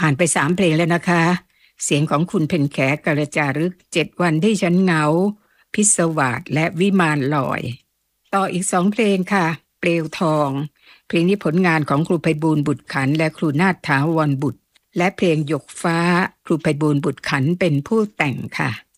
ผ่านไป3เพลงแล้วนะคะ เสียงของคุณเพ็ญแขกัลจารึก7วันที่ฉันเหงาพิศวาสและวิมานลอย ต่ออีก2เพลงค่ะ เปลวทองเพลงนี้ผลงานของครูไพบูลย์บุตรขันธ์และครูนาถถาวรบุตรและเพลงหยกฟ้าครูไพบูลย์บุตรขันธ์เป็นผู้แต่งค่ะ